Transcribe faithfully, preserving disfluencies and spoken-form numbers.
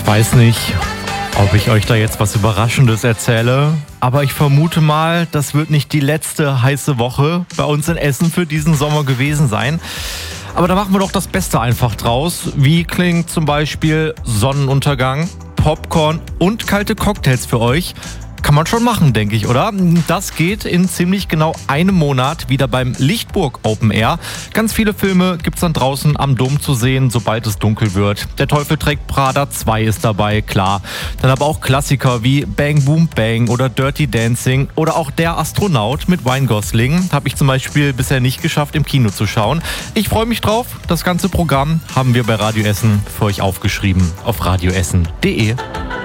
Weiß nicht, ob ich euch da jetzt was Überraschendes erzähle, aber ich vermute mal, das wird nicht die letzte heiße Woche bei uns in Essen für diesen Sommer gewesen sein. Aber da machen wir doch das Beste einfach draus. Wie klingt zum Beispiel Sonnenuntergang, Popcorn und kalte Cocktails für euch? Kann man schon machen, denke ich, oder? Das geht in ziemlich genau einem Monat wieder beim Lichtburg Open Air. Ganz viele Filme gibt's dann draußen am Dom zu sehen, sobald es dunkel wird. Der Teufel trägt Prada zwei ist dabei, klar. Dann aber auch Klassiker wie Bang Boom Bang oder Dirty Dancing oder auch Der Astronaut mit Ryan Gosling. Habe ich zum Beispiel bisher nicht geschafft, im Kino zu schauen. Ich freue mich drauf. Das ganze Programm haben wir bei Radio Essen für euch aufgeschrieben auf radioessen punkt de.